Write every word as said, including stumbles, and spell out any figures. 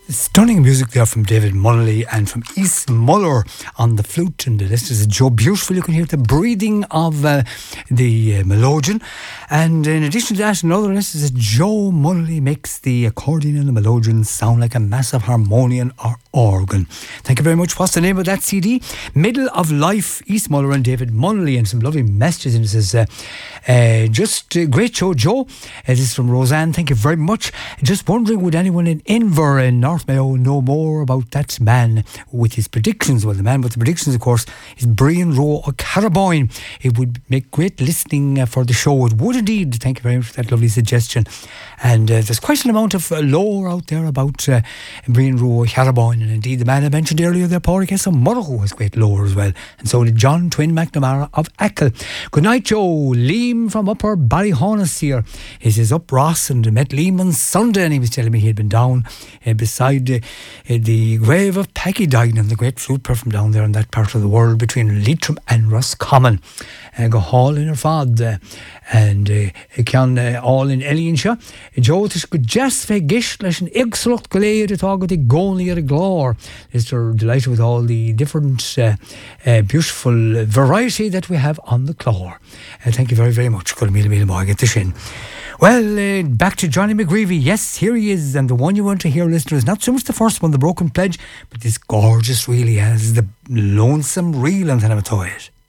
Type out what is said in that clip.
Stunning music there from David Munnelly and from East Muller on the flute, and the list is Joe Beautiful. You can hear the breathing of uh, the uh, melodeon, and in addition to that, another list is Joe Munnelly makes the accordion and the melodeon sound like a massive harmonium or organ. Thank you very much. What's the name of that C D? Middle of Life, East Muller and David Munnelly, and some lovely messages. And it says, uh, uh, just uh, great show, Joe. Uh, this is from Roseanne. Thank you very much. Just wondering, would anyone in Inver in North Mayo know more about that man with his predictions? Well, the man with the predictions, of course, is Brian Rowe O'Caraboyne. It would make great listening uh, for the show. It would indeed. Thank you very much for that lovely suggestion. And uh, there's quite an amount of uh, lore out there about uh, Brian Rowe O'Caraboyne, and indeed the man I mentioned earlier there, Paul Kessa Murrow, has great lore as well, and so did John Twin McNamara of Achill. Good night, Joe. Liam from Upper Ballyhonus here. He says up Ross and met Liam on Sunday, and he was telling me he had been down uh, beside uh, uh, the grave of Peggy Dignan, the great flute player from down there in that part of the world between Leitrim and Roscommon. Uh, go hall in her fad uh, and uh, can uh, all in Eliansha. Joe, this good jazz fe gish leis an igslucht goléir at agad I goni ar a glór. They're delighted with all the different uh, uh, beautiful variety that we have on the clór. Uh, thank you very, very much. Good meal, meal, more. Get this in. Well, uh, back to Johnny McGreevy. Yes, here he is, and the one you want to hear, listeners, not so much the first one, The Broken Pledge, but this gorgeous, really, as the lonesome reel and then I'm it.